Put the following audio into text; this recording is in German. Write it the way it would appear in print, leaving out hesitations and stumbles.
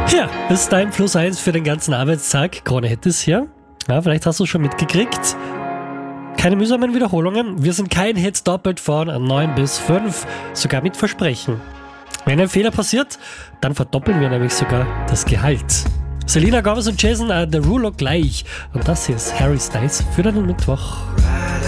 Ja, das ist dein Plus 1 für den ganzen Arbeitstag. Krone hätte es hier. Ja, vielleicht hast du es schon mitgekriegt. Keine mühsamen Wiederholungen. Wir sind kein Hit doppelt von 9 bis 5, sogar mit Versprechen. Wenn ein Fehler passiert, dann verdoppeln wir nämlich sogar das Gehalt. Selena Gomez und Jason Derulo gleich. Und das hier ist Harry Styles für deinen Mittwoch.